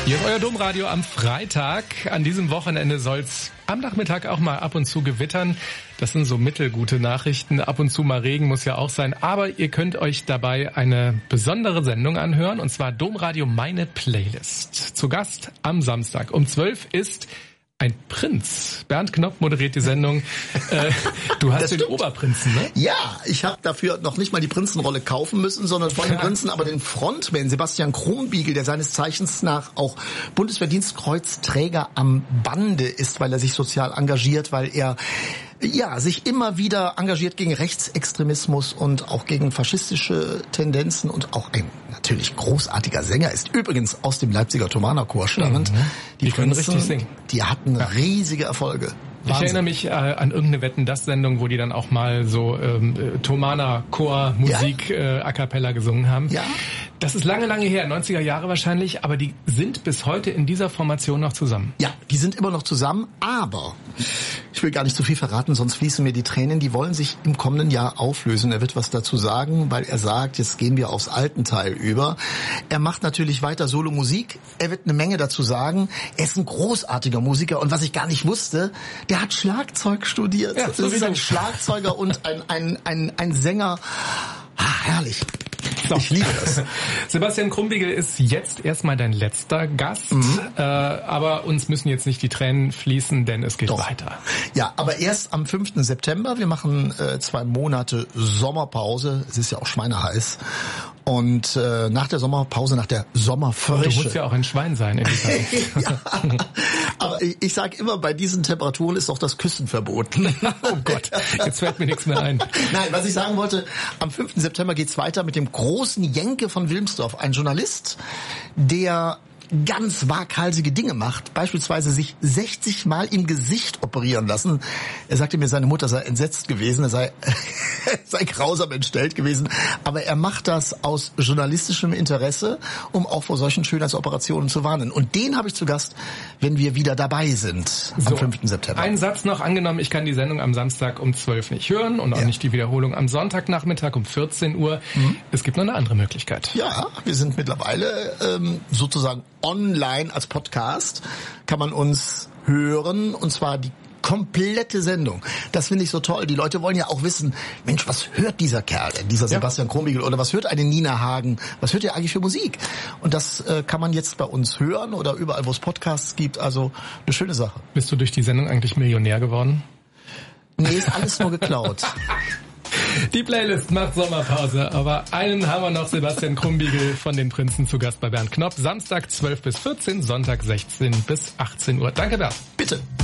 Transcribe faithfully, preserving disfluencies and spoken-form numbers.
Hier ist euer Domradio am Freitag. An diesem Wochenende soll's am Nachmittag auch mal ab und zu gewittern. Das sind so mittelgute Nachrichten. Ab und zu mal Regen muss ja auch sein. Aber ihr könnt euch dabei eine besondere Sendung anhören. Und zwar Domradio Meine Playlist. Zu Gast am Samstag um zwölf ist ein Prinz. Bernd Knopp moderiert die Sendung. äh, du hast das den stimmt. Oberprinzen, ne? Ja, ich habe dafür noch nicht mal die Prinzenrolle kaufen müssen, sondern von den Prinzen aber den Frontman Sebastian Krumbiegel, der seines Zeichens nach auch Bundesverdienstkreuzträger am Bande ist, weil er sich sozial engagiert, weil er ja sich immer wieder engagiert gegen Rechtsextremismus und auch gegen faschistische Tendenzen und auch ein natürlich großartiger Sänger ist. Übrigens aus dem Leipziger Thomaner Chor stammend. Mhm. Die, die können Prinzen, richtig singen. Die hatten ja. riesige Erfolge. Ich Wahnsinn. erinnere mich äh, an irgendeine Wetten-das-Sendung, wo die dann auch mal so ähm, äh, Thomaner Chor Musik ja. äh, a cappella gesungen haben. Ja. Das ist lange, lange her, neunziger Jahre wahrscheinlich, aber die sind bis heute in dieser Formation noch zusammen. Ja, die sind immer noch zusammen, aber ich will gar nicht zu viel verraten, sonst fließen mir die Tränen. Die wollen sich im kommenden Jahr auflösen. Er wird was dazu sagen, weil er sagt, jetzt gehen wir aufs Altenteil über. Er macht natürlich weiter Solo-Musik. Er wird eine Menge dazu sagen. Er ist ein großartiger Musiker und was ich gar nicht wusste, der hat Schlagzeug studiert. Ja, das so ist ein Schlagzeuger und ein, ein, ein, ein Sänger. Ah, herrlich. So. Ich liebe das. Sebastian Krumbiegel ist jetzt erstmal dein letzter Gast, mhm. äh, aber uns müssen jetzt nicht die Tränen fließen, denn es geht Doch. weiter. Ja, aber erst am fünften September. Wir machen äh, zwei Monate Sommerpause. Es ist ja auch schweineheiß. Und äh, nach der Sommerpause, nach der Sommerfrische... Du musst ja auch ein Schwein sein in dieser ja, aber ich, ich sage immer, bei diesen Temperaturen ist doch das Küssen verboten. Oh Gott, jetzt fällt mir nichts mehr ein. Nein, was ich sagen wollte, am fünften September geht's weiter mit dem großen Jenke von Wilmsdorf, ein Journalist, der ganz waghalsige Dinge macht, beispielsweise sich sechzig Mal im Gesicht operieren lassen. Er sagte mir, seine Mutter sei entsetzt gewesen, er sei, sei grausam entstellt gewesen, aber er macht das aus journalistischem Interesse, um auch vor solchen Schönheitsoperationen zu warnen. Und den habe ich zu Gast, wenn wir wieder dabei sind, am so, fünften September. Ein Satz noch, angenommen, ich kann die Sendung am Samstag um zwölf nicht hören und auch ja. nicht die Wiederholung am Sonntagnachmittag um vierzehn Uhr. Mhm. Es gibt noch eine andere Möglichkeit. Ja, wir sind mittlerweile ähm, sozusagen online als Podcast, kann man uns hören, und zwar die komplette Sendung. Das finde ich so toll. Die Leute wollen ja auch wissen, Mensch, was hört dieser Kerl, dieser Sebastian ja. Krumbiegel, oder was hört eine Nina Hagen, was hört ihr eigentlich für Musik? Und das äh, kann man jetzt bei uns hören oder überall, wo es Podcasts gibt. Also eine schöne Sache. Bist du durch die Sendung eigentlich Millionär geworden? Nee, ist alles nur geklaut. Die Playlist macht Sommerpause, aber einen haben wir noch, Sebastian Krumbiegel von den Prinzen zu Gast bei Bernd Knopp. Samstag zwölf bis vierzehn, Sonntag sechzehn bis achtzehn Uhr. Danke, Bernd. Bitte.